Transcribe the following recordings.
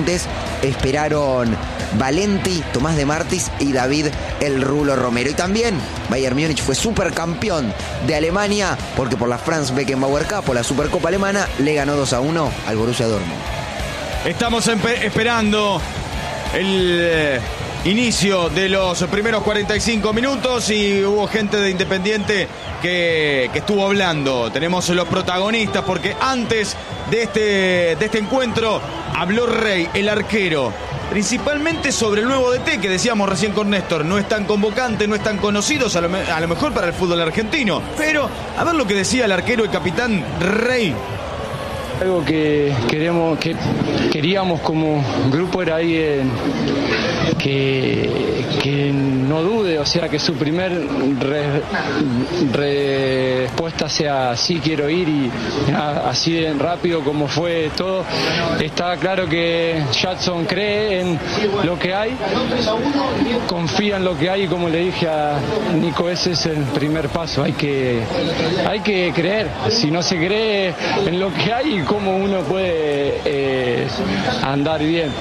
suplentes esperaron Valenti, Tomás de Martis y David El Rulo Romero. Y también Bayern Múnich fue supercampeón de Alemania porque por la Franz Beckenbauer Cup o la Supercopa Alemana le ganó 2-1 al Borussia Dortmund. Estamos esperando el inicio de los primeros 45 minutos y hubo gente de Independiente que estuvo hablando. Tenemos los protagonistas porque antes de este encuentro habló Rey, el arquero, principalmente sobre el nuevo DT que decíamos recién con Néstor. No es tan convocante, no es tan conocido a lo mejor para el fútbol argentino, pero a ver lo que decía el arquero y capitán Rey. Algo que queríamos como grupo era ahí que no dude, o sea, que su primer respuesta sea sí quiero ir, y así de rápido como fue todo. Está claro que Jadson cree en lo que hay, confía en lo que hay, y como le dije a Nico, ese es el primer paso. Hay que creer. Si no se cree en lo que hay, ¿cómo uno puede andar bien?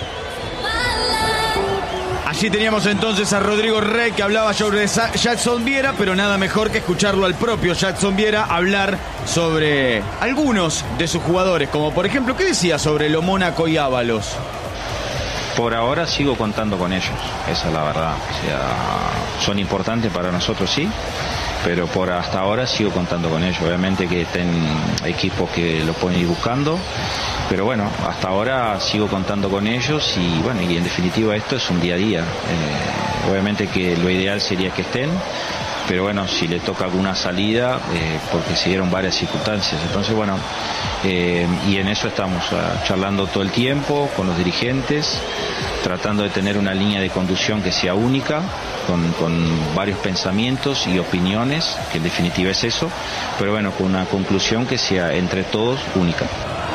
Allí teníamos entonces a Rodrigo Rey que hablaba sobre Jadson Viera, pero nada mejor que escucharlo al propio Jadson Viera hablar sobre algunos de sus jugadores, como por ejemplo, ¿qué decía sobre lo Mónaco y Ábalos? Por ahora sigo contando con ellos, esa es la verdad. O sea, son importantes para nosotros, sí, pero por hasta ahora sigo contando con ellos. Obviamente que tienen equipos que lo pueden ir buscando, pero bueno, hasta ahora sigo contando con ellos y bueno, y en definitiva esto es un día a día. Obviamente que lo ideal sería que estén, pero bueno, si le toca alguna salida, porque se dieron varias circunstancias. Entonces bueno, y en eso estamos charlando todo el tiempo con los dirigentes, tratando de tener una línea de conducción que sea única, con varios pensamientos y opiniones, que en definitiva es eso, pero bueno, con una conclusión que sea entre todos única.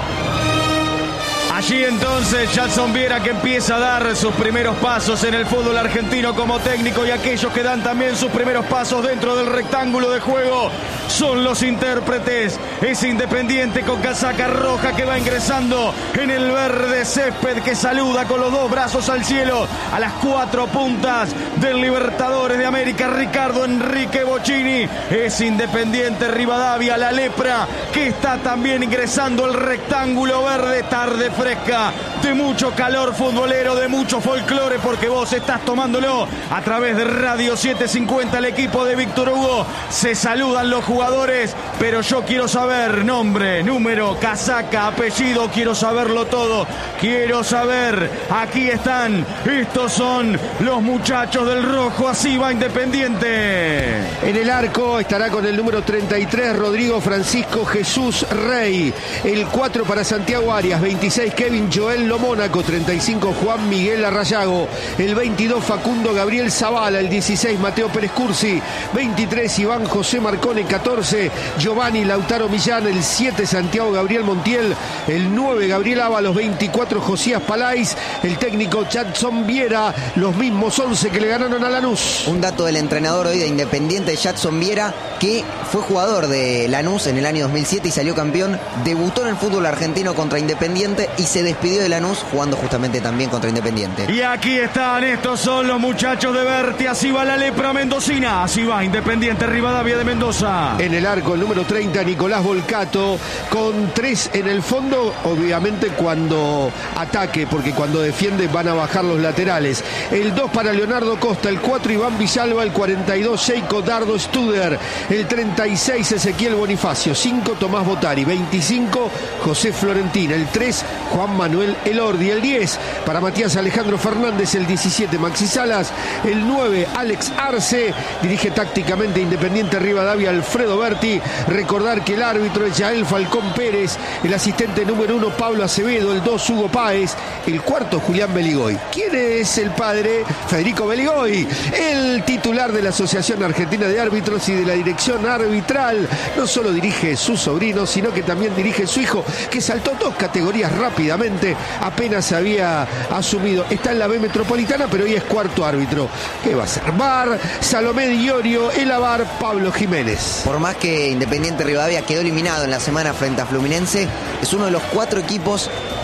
Allí entonces Jadson Viera, que empieza a dar sus primeros pasos en el fútbol argentino como técnico, y aquellos que dan también sus primeros pasos dentro del rectángulo de juego son los intérpretes. Es Independiente con casaca roja que va ingresando en el verde césped, que saluda con los dos brazos al cielo a las cuatro puntas del Libertadores de América, Ricardo Enrique Bocchini. Es Independiente Rivadavia, la lepra, que está también ingresando al rectángulo verde. Tarde fresca, de mucho calor futbolero, de mucho folclore, porque vos estás tomándolo a través de Radio 750, el equipo de Víctor Hugo. Se saludan los jugadores, pero yo quiero saber nombre, número, casaca, apellido, quiero saberlo todo. Quiero saber, aquí están, estos son los muchachos del rojo, así va Independiente. En el arco estará con el número 33 Rodrigo Francisco Jesús Rey, el 4 para Santiago Arias, 26 Kevin Joel Lo Mónaco, 35 Juan Miguel Arrayago, el 22 Facundo Gabriel Zavala, el 16 Mateo Pérez Cursi, 23 Iván José Marcone, 14 Giovanni Lautaro Millán, el 7 Santiago Gabriel Montiel, el 9 Gabriel Ábalos, 24 Josías Palais, el técnico Jadson Viera, los mismos 11 que le ganaron a Lanús. Un dato del entrenador hoy de Independiente, Jadson Viera, que fue jugador de Lanús en el año 2007 y salió campeón, debutó en el fútbol argentino contra Independiente y se despidió de Lanús jugando justamente también contra Independiente. Y aquí están, estos son los muchachos de Berti, así va la lepra mendocina, así va Independiente Rivadavia de Mendoza. En el arco, el número 30 Nicolás Volcato, con 3 en el fondo, obviamente cuando ataque, porque cuando defiende van a bajar los laterales. El 2 para Leonardo Costa, el 4 Iván Villalba, el 42 Sheiko Dardo Studer, el 36 Ezequiel Bonifacio, 5 Tomás Botari, 25 José Florentín, el 3 Juan Manuel Elordi, el 10 para Matías Alejandro Fernández, el 17 Maxi Salas, el 9 Alex Arce, dirige tácticamente Independiente Rivadavia Alfredo Berti. Recordar que el árbitro es Yael Falcón Pérez, el asistente número 1 Pablo Acevedo, el 2 Hugo Páez, el 4 Julián Beligoy. ¿Quién es el padre? Federico Beligoy, el titular de la Asociación Argentina de Árbitros y de la Dirección Arbitral. No solo dirige su sobrino, sino que también dirige su hijo, que saltó 2 categorías rápidamente, apenas había asumido. Está en la B Metropolitana, pero hoy es cuarto árbitro. ¿Qué va a ser? VAR, Salomé Diorio, el AVAR, Pablo Jiménez. Por más que Independiente Rivadavia quedó eliminado en la semana frente a Fluminense, es uno de los 4 equipos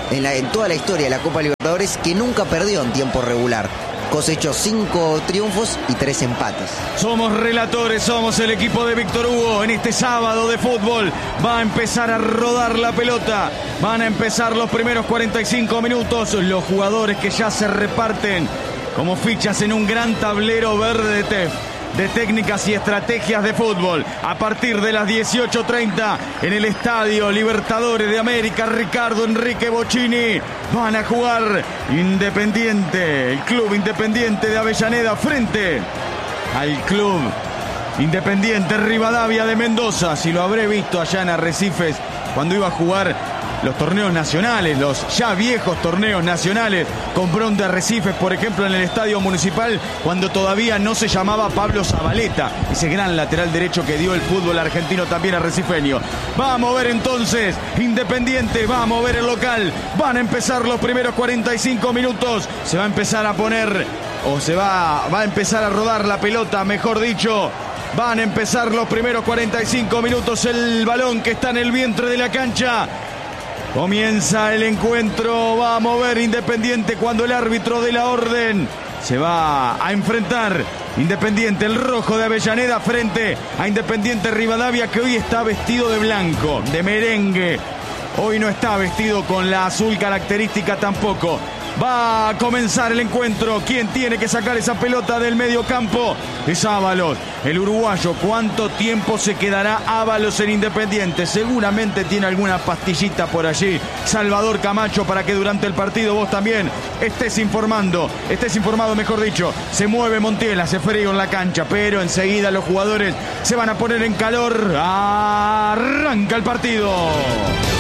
en toda la historia de la Copa Libertadores que nunca perdió en tiempo regular. Cosechó 5 triunfos y 3 empates. Somos relatores, somos el equipo de Víctor Hugo. En este sábado de fútbol va a empezar a rodar la pelota. Van a empezar los primeros 45 minutos. Los jugadores que ya se reparten como fichas en un gran tablero verde de técnicas y estrategias de fútbol. A partir de las 18:30 en el Estadio Libertadores de América, Ricardo Enrique Bocchini, van a jugar Independiente, el Club Independiente de Avellaneda frente al Club Independiente Rivadavia de Mendoza. Si lo habré visto allá en Arrecifes cuando iba a jugar los torneos nacionales, los ya viejos torneos nacionales, con Bron de Arrecifes, por ejemplo, en el Estadio Municipal, cuando todavía no se llamaba Pablo Zabaleta, ese gran lateral derecho que dio el fútbol argentino también arrecifeño. Va a mover entonces Independiente, va a mover el local, van a empezar los primeros 45 minutos, se va a empezar a poner, o va a empezar a rodar la pelota, mejor dicho. Van a empezar los primeros 45 minutos, el balón que está en el vientre de la cancha. Comienza el encuentro, va a mover Independiente cuando el árbitro dé la orden. Se va a enfrentar Independiente, el rojo de Avellaneda, frente a Independiente Rivadavia, que hoy está vestido de blanco, de merengue. Hoy no está vestido con la azul característica tampoco. Va a comenzar el encuentro. ¿Quién tiene que sacar esa pelota del medio campo? Es Ábalos, el uruguayo. ¿Cuánto tiempo se quedará Ábalos en Independiente? Seguramente tiene alguna pastillita por allí Salvador Camacho, para que durante el partido vos también estés informado, mejor dicho. Se mueve Montiel, hace frío en la cancha, pero enseguida los jugadores se van a poner en calor. Arranca el partido.